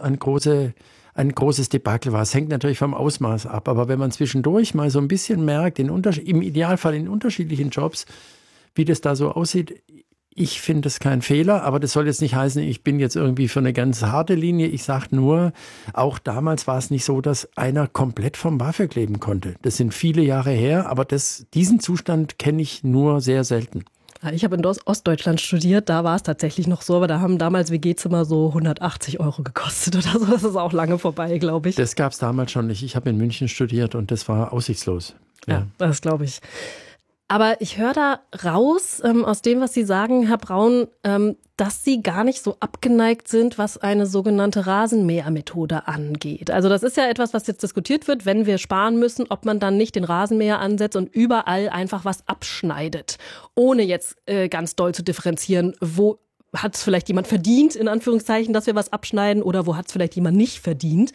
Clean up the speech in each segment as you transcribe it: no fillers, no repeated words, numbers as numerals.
ein großes Debakel war. Es hängt natürlich vom Ausmaß ab, aber wenn man zwischendurch mal so ein bisschen merkt, im Idealfall in unterschiedlichen Jobs, wie das da so aussieht, ich finde das kein Fehler, aber das soll jetzt nicht heißen, ich bin jetzt irgendwie für eine ganz harte Linie. Ich sage nur, auch damals war es nicht so, dass einer komplett vom BAföG leben konnte. Das sind viele Jahre her, aber diesen Zustand kenne ich nur sehr selten. Ich habe in Ostdeutschland studiert, da war es tatsächlich noch so, aber da haben damals WG-Zimmer so 180 € gekostet oder so. Das ist auch lange vorbei, glaube ich. Das gab es damals schon nicht. Ich habe in München studiert und das war aussichtslos. Ja, das glaube ich. Aber ich höre da raus, aus dem, was Sie sagen, Herr Braun, dass Sie gar nicht so abgeneigt sind, was eine sogenannte Rasenmähermethode angeht. Also das ist ja etwas, was jetzt diskutiert wird, wenn wir sparen müssen, ob man dann nicht den Rasenmäher ansetzt und überall einfach was abschneidet, ohne jetzt ganz doll zu differenzieren, wo hat es vielleicht jemand verdient, in Anführungszeichen, dass wir was abschneiden, oder wo hat es vielleicht jemand nicht verdient.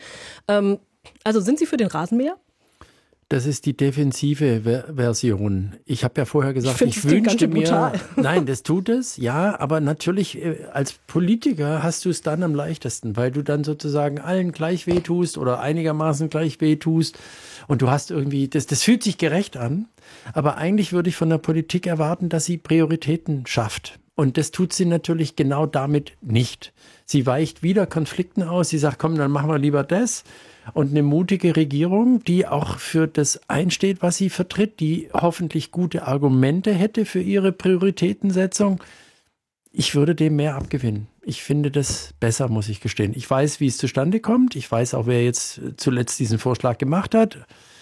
Also sind Sie für den Rasenmäher? Das ist die defensive Version. Ich habe ja vorher gesagt, ich wünschte mir... Brutal. Nein, das tut es, ja, aber natürlich als Politiker hast du es dann am leichtesten, weil du dann sozusagen allen gleich wehtust oder einigermaßen gleich wehtust und du hast irgendwie, das fühlt sich gerecht an, aber eigentlich würde ich von der Politik erwarten, dass sie Prioritäten schafft. Und das tut sie natürlich genau damit nicht. Sie weicht wieder Konflikten aus, sie sagt, komm, dann machen wir lieber das. Und eine mutige Regierung, die auch für das einsteht, was sie vertritt, die hoffentlich gute Argumente hätte für ihre Prioritätensetzung, ich würde dem mehr abgewinnen. Ich finde das besser, muss ich gestehen. Ich weiß, wie es zustande kommt. Ich weiß auch, wer jetzt zuletzt diesen Vorschlag gemacht hat.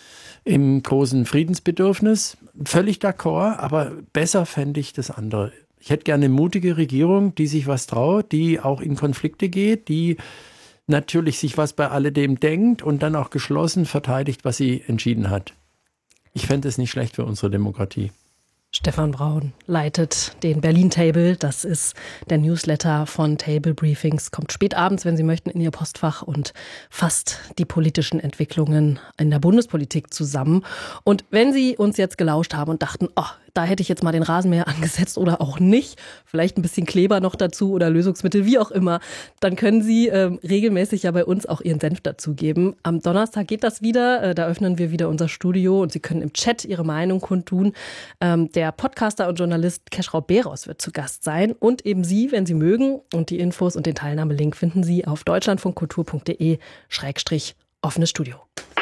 Im großen Friedensbedürfnis. Völlig d'accord, aber besser fände ich das andere. Ich hätte gerne eine mutige Regierung, die sich was traut, die auch in Konflikte geht, die natürlich sich was bei alledem denkt und dann auch geschlossen verteidigt, was sie entschieden hat. Ich fände es nicht schlecht für unsere Demokratie. Stefan Braun leitet den Berlin Table. Das ist der Newsletter von Table Briefings. Kommt spät abends, wenn Sie möchten, in Ihr Postfach und fasst die politischen Entwicklungen in der Bundespolitik zusammen. Und wenn Sie uns jetzt gelauscht haben und dachten, oh, da hätte ich jetzt mal den Rasenmäher angesetzt oder auch nicht, vielleicht ein bisschen Kleber noch dazu oder Lösungsmittel, wie auch immer, dann können Sie regelmäßig ja bei uns auch Ihren Senf dazugeben. Am Donnerstag geht das wieder, da öffnen wir wieder unser Studio und Sie können im Chat Ihre Meinung kundtun. Der Podcaster und Journalist Keschrau Beros wird zu Gast sein und eben Sie, wenn Sie mögen. Und die Infos und den Teilnahmelink finden Sie auf deutschlandfunkkultur.de/offenes Studio.